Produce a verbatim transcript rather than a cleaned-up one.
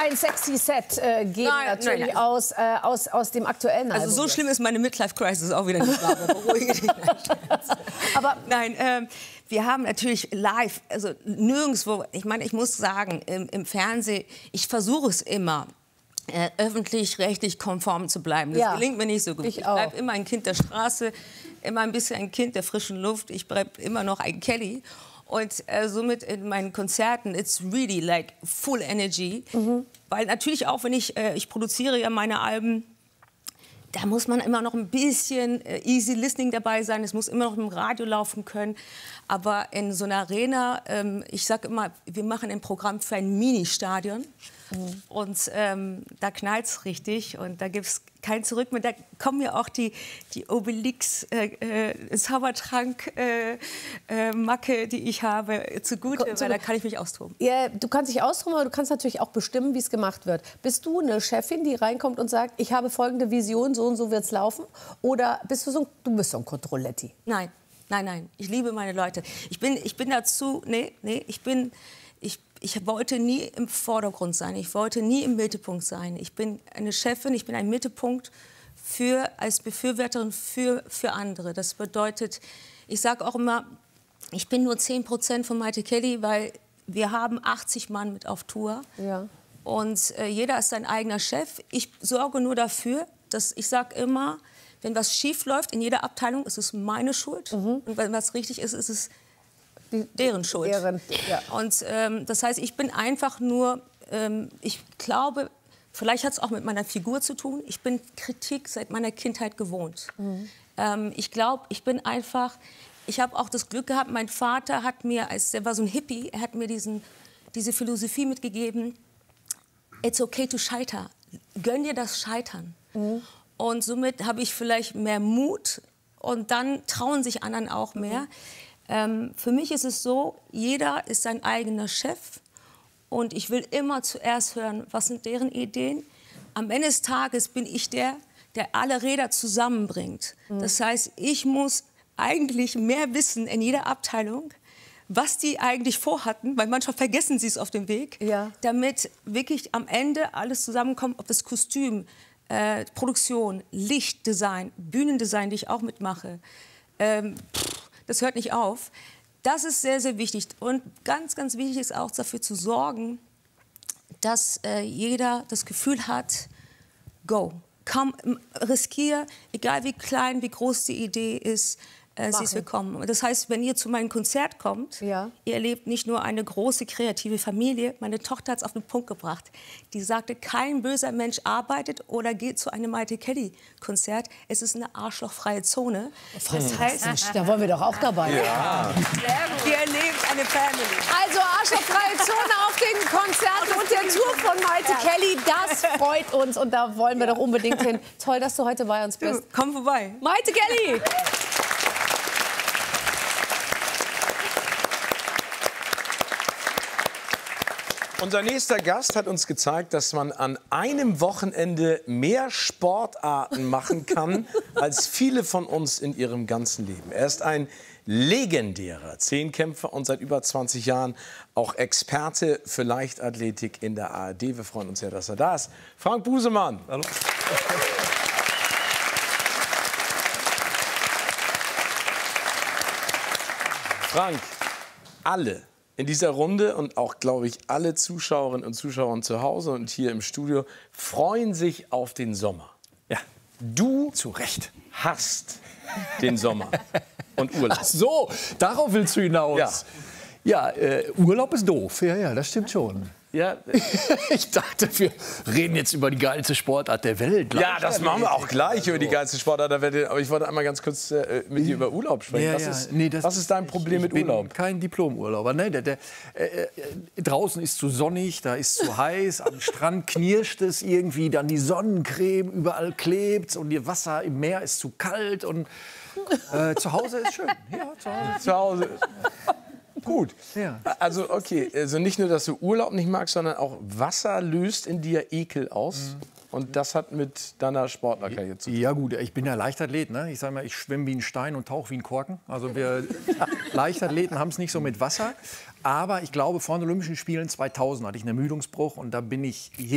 ein sexy Set äh, geben, Nein, natürlich nein, nein. Aus, äh, aus, aus dem aktuellen Album. Also so schlimm ist meine Midlife-Crisis auch wieder nicht. Beruhige dich. Aber nein, ähm, wir haben natürlich live, also nirgendwo, ich meine, ich muss sagen, im, im Fernsehen, ich versuche es immer, äh, öffentlich-rechtlich konform zu bleiben. Das Ja, gelingt mir nicht so gut. ich Ich, auch. bleibe immer ein Kind der Straße, immer ein bisschen ein Kind der frischen Luft. Ich bleibe immer noch ein Kelly. Und äh, somit in meinen Konzerten, it's really like full energy. Mhm. Weil natürlich auch, wenn ich, äh, ich produziere ja meine Alben, da muss man immer noch ein bisschen äh, easy listening dabei sein. Es muss immer noch im Radio laufen können. Aber in so einer Arena, ähm, ich sage immer, wir machen ein Programm für ein Ministadion. Mhm. Und ähm, da knallt's richtig und da gibt's kein Zurück mehr. Da kommen ja auch die, die Obelix äh, äh, Zaubertrank äh, äh, Macke, die ich habe, zugute, Ko- weil da kann ich mich austoben. ja, du kannst dich austoben, aber du kannst natürlich auch bestimmen, wie es gemacht wird. Bist du eine Chefin, die reinkommt und sagt, ich habe folgende Vision, so und so wird's laufen? Oder bist du so ein, du bist so ein Controlletti? Nein, nein, nein. Ich liebe meine Leute. Ich bin, ich bin dazu, nee, nee, ich bin, ich, ich wollte nie im Vordergrund sein. Ich wollte nie im Mittelpunkt sein. Ich bin eine Chefin, ich bin ein Mittelpunkt für, als Befürworterin für, für andere. Das bedeutet, ich sage auch immer, ich bin nur zehn Prozent von Maite Kelly, weil wir haben achtzig Mann mit auf Tour. Ja. Und äh, jeder ist sein eigener Chef. Ich sorge nur dafür, dass ich sage immer, wenn was schief läuft in jeder Abteilung, ist es meine Schuld. Mhm. Und wenn was richtig ist, ist es die, deren Schuld. Deren, ja. Und ähm, das heißt, ich bin einfach nur, ähm, ich glaube, vielleicht hat es auch mit meiner Figur zu tun. Ich bin Kritik seit meiner Kindheit gewohnt. Mhm. Ähm, ich glaube, ich bin einfach, ich habe auch das Glück gehabt, mein Vater hat mir, als der war so ein Hippie, er hat mir diesen, diese Philosophie mitgegeben, it's okay to scheitern. Gönn dir das Scheitern. Mhm. Und somit habe ich vielleicht mehr Mut und dann trauen sich anderen auch mehr. Mhm. Ähm, für mich ist es so, jeder ist sein eigener Chef und ich will immer zuerst hören, was sind deren Ideen. Am Ende des Tages bin ich der, der alle Räder zusammenbringt. Mhm. Das heißt, ich muss eigentlich mehr wissen in jeder Abteilung, was die eigentlich vorhatten, weil manchmal vergessen sie es auf dem Weg, ja. damit wirklich am Ende alles zusammenkommt, ob das Kostüm, Äh, Produktion, Lichtdesign, Bühnendesign, die ich auch mitmache. Ähm, pff, das hört nicht auf. Das ist sehr, sehr wichtig. Und ganz, ganz wichtig ist auch dafür zu sorgen, dass äh, jeder das Gefühl hat, go. Komm, riskier, egal wie klein, wie groß die Idee ist, äh, sie ist willkommen. Das heißt, wenn ihr zu meinem Konzert kommt, ja. ihr erlebt nicht nur eine große kreative Familie. Meine Tochter hat es auf den Punkt gebracht. Die sagte, kein böser Mensch arbeitet oder geht zu einem Maite Kelly-Konzert. Es ist eine arschlochfreie Zone. Das heißt, Da wollen wir doch auch dabei sein. Ja. ihr erlebt eine Family. Also arschlochfreie Zone auf den Konzerten und der Tour von Maite Kelly, das freut uns und da wollen wir doch unbedingt hin. Toll, dass du heute bei uns bist. Du, komm vorbei. Maite Kelly! Unser nächster Gast hat uns gezeigt, dass man an einem Wochenende mehr Sportarten machen kann, als viele von uns in ihrem ganzen Leben. Er ist ein legendärer Zehnkämpfer und seit über zwanzig Jahren auch Experte für Leichtathletik in der A R D. Wir freuen uns sehr, dass er da ist. Frank Busemann. Hallo. Frank, alle in dieser Runde und auch, glaube ich, alle Zuschauerinnen und Zuschauer zu Hause und hier im Studio freuen sich auf den Sommer. Ja, Du zu Recht. hasst den Sommer und Urlaub. Ach so, darauf willst du hinaus. Ja. Ja, äh, Urlaub ist doof. Ja, ja, das stimmt schon. Ja, Ich dachte, wir reden jetzt über die geilste Sportart der Welt. ja, das machen wir auch gleich über die geilste Sportart der Welt. Aber ich wollte einmal ganz kurz äh, mit dir über Urlaub sprechen. Ja, was, ja. ist, Nee, das- was ist dein Problem ich mit bin Urlaub? Kein Diplomurlauber. Nee, der, der, äh, äh, draußen ist zu sonnig, da ist zu heiß, am Strand knirscht es irgendwie, dann die Sonnencreme, überall klebt und ihr Wasser im Meer ist zu kalt und äh, zu Hause ist schön. Ja, zu Hause. Zu Hause. Gut. Ja. Also, okay, also nicht nur, dass du Urlaub nicht magst, sondern auch Wasser löst in dir Ekel aus. Mhm. Und das hat mit deiner Sportlerkarriere zu tun. Ja gut, ich bin ja Leichtathlet. Ne? Ich sage mal, ich schwimme wie ein Stein und tauche wie ein Korken. Also wir Leichtathleten haben es nicht so mit Wasser. Aber ich glaube, vor den Olympischen Spielen zweitausend hatte ich einen Ermüdungsbruch und da bin ich